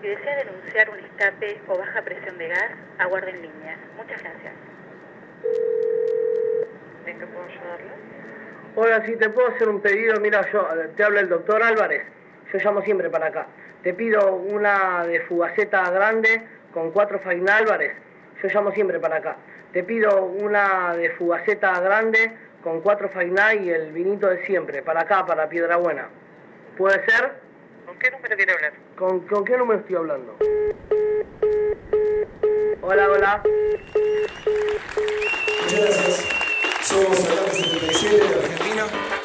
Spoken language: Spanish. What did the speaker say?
Si desea denunciar un escape o baja presión de gas, aguarde en línea. Muchas gracias. ¿En qué puedo ayudarle? Hola, si te puedo hacer un pedido, mira, te habla el doctor Álvarez, yo llamo siempre para acá. Te pido una de Fugaceta grande con 4 Faina Álvarez, yo llamo siempre para acá. Te pido una de Fugaceta grande con 4 Faina y el vinito de siempre, para acá, para Piedrabuena. ¿Puede ser? ¿Con qué número quiere hablar? ¿Con qué número estoy hablando? Hola, hola. Muchas gracias. Somos Atlante 77 de Argentina.